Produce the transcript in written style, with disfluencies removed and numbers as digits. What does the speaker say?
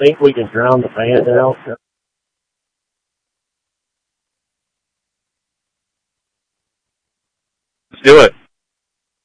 think we can drown the fan out? Let's do it.